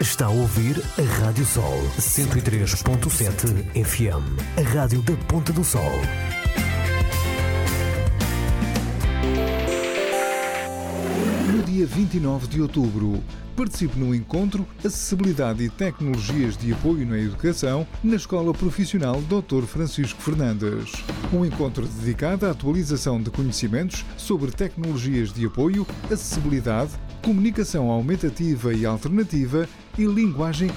Está a ouvir a Rádio Sol 103.7 FM, a rádio da Ponta do Sol. No dia 29 de outubro, participe no encontro Acessibilidade e Tecnologias de Apoio na Educação na Escola Profissional Dr. Francisco Fernandes. Um encontro dedicado à atualização de conhecimentos sobre tecnologias de apoio, acessibilidade, comunicação aumentativa e alternativa e linguagem